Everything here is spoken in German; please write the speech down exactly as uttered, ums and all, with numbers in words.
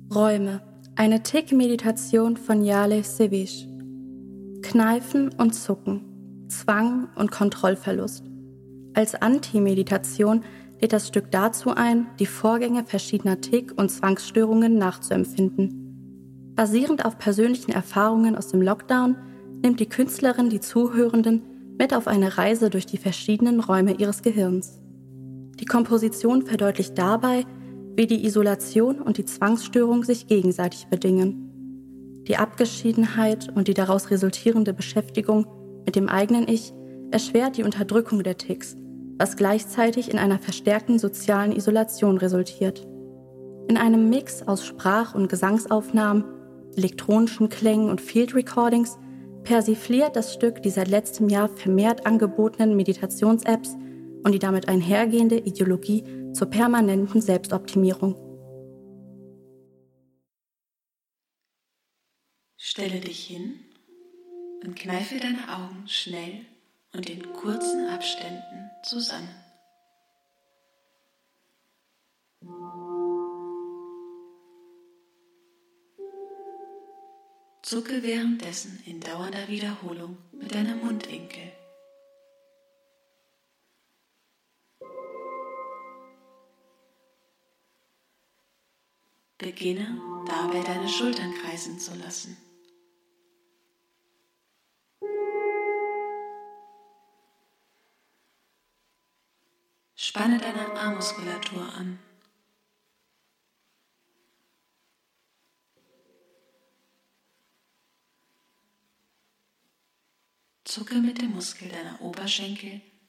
Räume. Eine Tick-Meditation von Jale Sevish. Kneifen und Zucken. Zwang und Kontrollverlust. Als Anti-Meditation lädt das Stück dazu ein, die Vorgänge verschiedener Tick- und Zwangsstörungen nachzuempfinden. Basierend auf persönlichen Erfahrungen aus dem Lockdown nimmt die Künstlerin die Zuhörenden mit auf eine Reise durch die verschiedenen Räume ihres Gehirns. Die Komposition verdeutlicht dabei, wie die Isolation und die Zwangsstörung sich gegenseitig bedingen. Die Abgeschiedenheit und die daraus resultierende Beschäftigung mit dem eigenen Ich erschwert die Unterdrückung der Ticks, was gleichzeitig in einer verstärkten sozialen Isolation resultiert. In einem Mix aus Sprach- und Gesangsaufnahmen, elektronischen Klängen und Field Recordings persifliert das Stück die seit letztem Jahr vermehrt angebotenen Meditations-Apps und die damit einhergehende Ideologie zur permanenten Selbstoptimierung. Stelle dich hin und kneife deine Augen schnell und in kurzen Abständen zusammen. Zucke währenddessen in dauernder Wiederholung mit deinem Mundwinkel. Beginne dabei deine Schultern kreisen zu lassen. Spanne deine Armmuskulatur an. Zucke mit dem Muskel deiner Oberschenkel